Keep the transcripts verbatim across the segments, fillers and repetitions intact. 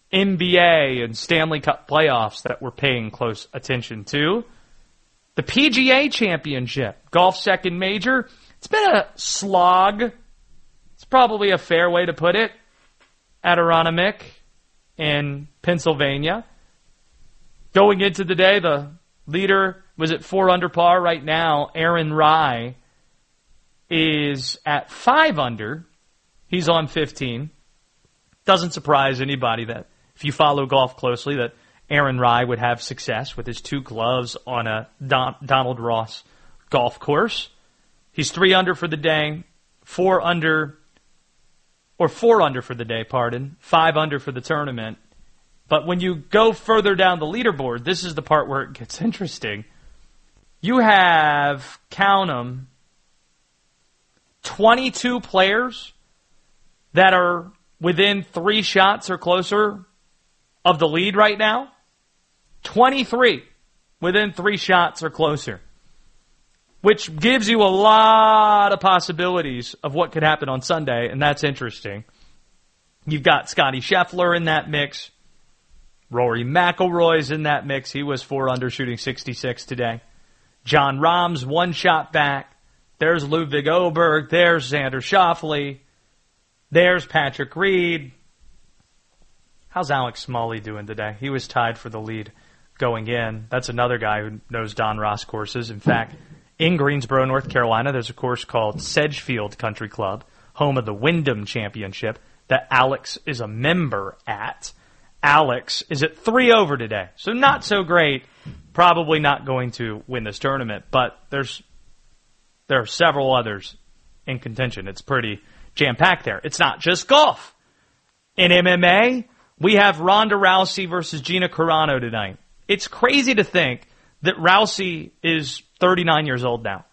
N B A and Stanley Cup playoffs that we're paying close attention to. The P G A Championship, golf's second major. It's been a slog. It's probably a fair way to put it. At Aronimink in Pennsylvania. Going into the day, the leader was at four under par. Right now, Aaron Rai is at five under. He's on fifteen. Doesn't surprise anybody that if you follow golf closely that Aaron Rai would have success with his two gloves on a Don- Donald Ross golf course. He's three under for the day, four under, or four under for the day, pardon, five under for the tournament. But when you go further down the leaderboard, this is the part where it gets interesting. You have, count them, twenty-two players that are within three shots or closer of the lead right now. twenty-three within three shots or closer. Which gives you a lot of possibilities of what could happen on Sunday, and that's interesting. You've got Scotty Scheffler in that mix. Rory McIlroy's in that mix. He was four under, shooting sixty-six today. John Rahm's one shot back. There's Ludwig Oberg. There's Xander Schauffele. There's Patrick Reed. How's Alex Smalley doing today? He was tied for the lead going in. That's another guy who knows Don Ross courses. In fact, in Greensboro, North Carolina, there's a course called Sedgefield Country Club, home of the Wyndham Championship, that Alex is a member at. Alex is at three over today, so not so great. Probably not going to win this tournament, but there's there are several others in contention. It's pretty jam-packed there. It's not just golf. In M M A, we have Ronda Rousey versus Gina Carano tonight. It's crazy to think that Rousey is thirty-nine years old now.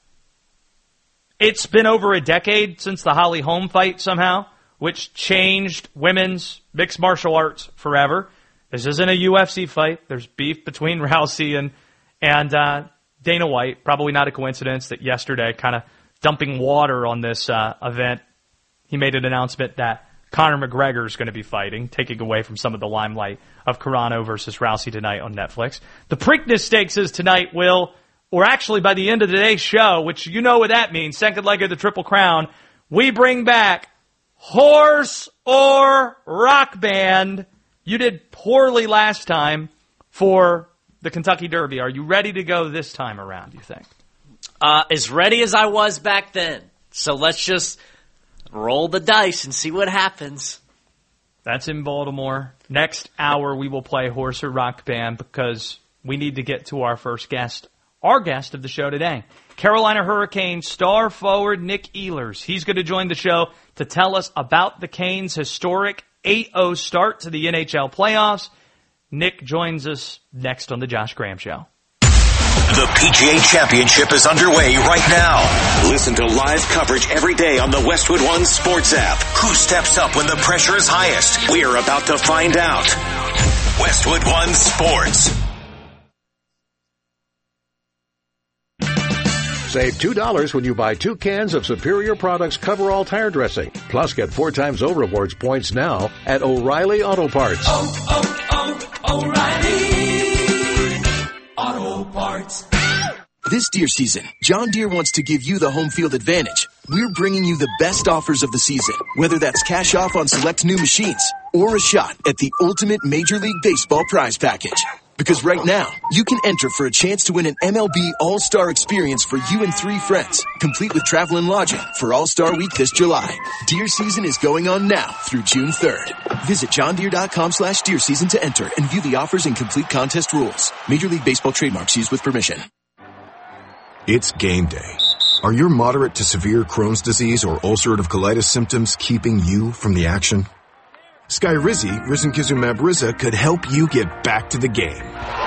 It's been over a decade since the Holly Holm fight somehow, which changed women's mixed martial arts forever. This isn't a U F C fight. There's beef between Rousey and, and uh, Dana White. Probably not a coincidence that yesterday, kind of dumping water on this uh, event, he made an announcement that Conor McGregor is going to be fighting, taking away from some of the limelight of Carano versus Rousey tonight on Netflix. The Preakness Stakes is tonight, Will, or actually by the end of today's show, which you know what that means, second leg of the Triple Crown, we bring back Horse or Rock Band. You did poorly last time for the Kentucky Derby. Are you ready to go this time around, you think? Uh, as ready as I was back then. So let's just roll the dice and see what happens. That's in Baltimore. Next hour, we will play Horse or Rock Band because we need to get to our first guest, our guest of the show today. Carolina Hurricanes star forward Nick Ehlers. He's going to join the show to tell us about the Canes' historic eight oh start to the N H L playoffs. Nick joins us next on the Josh Graham Show. The P G A Championship is underway right now. Listen to live coverage every day on the Westwood One Sports app. Who steps up when the pressure is highest? We're about to find out. Westwood One Sports. Save two dollars when you buy two cans of Superior Products Coverall Tire Dressing. Plus, get four times O Rewards points now at O'Reilly Auto Parts. Oh, oh, oh, O'Reilly Auto Parts. This deer season, John Deere wants to give you the home field advantage. We're bringing you the best offers of the season, whether that's cash off on select new machines or a shot at the ultimate Major League Baseball prize package. Because right now, you can enter for a chance to win an M L B All-Star experience for you and three friends, complete with travel and lodging for All-Star Week this July. Deer season is going on now through June third. Visit johndeere.com slash deer season to enter and view the offers and complete contest rules. Major League Baseball trademarks used with permission. It's game day. Are your moderate to severe Crohn's disease or ulcerative colitis symptoms keeping you from the action? Skyrizi, risankizumab Riza, could help you get back to the game.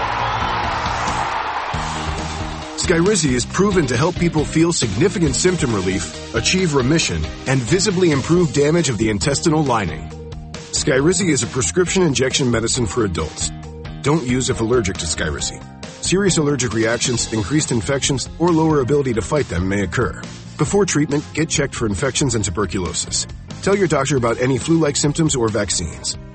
Skyrizi is proven to help people feel significant symptom relief, achieve remission, and visibly improve damage of the intestinal lining. Skyrizi is a prescription injection medicine for adults. Don't use if allergic to Skyrizi. Serious allergic reactions, increased infections, or lower ability to fight them may occur. Before treatment, get checked for infections and tuberculosis. Tell your doctor about any flu-like symptoms or vaccines.